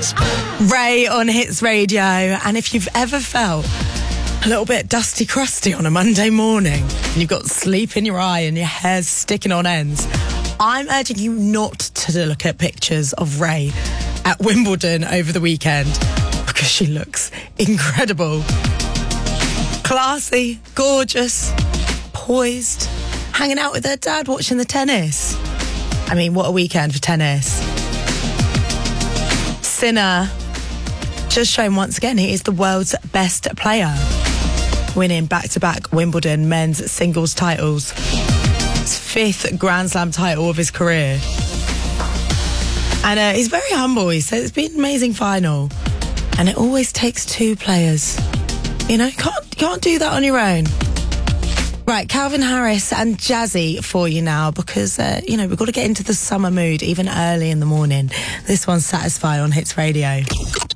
Ray on Hits Radio. And if you've ever felt a little bit dusty crusty on a Monday morning and you've got sleep in your eye and your hair's sticking on ends, I'm urging you not to look at pictures of Ray at Wimbledon over the weekend because she looks incredible. Classy, gorgeous, poised, hanging out with her dad watching the tennis. I mean, what a weekend for tennis. Sinner just shown once again he is the world's best player, winning back-to-back Wimbledon men's singles titles. His 5th Grand Slam title of his career. And he's very humble. He says it's been an amazing final. And it always takes 2 players. You know, you can't do that on your own. Right, Calvin Harris and Jazzy for you now because, we've got to get into the summer mood even early in the morning. This one's Satisfy on Hits Radio.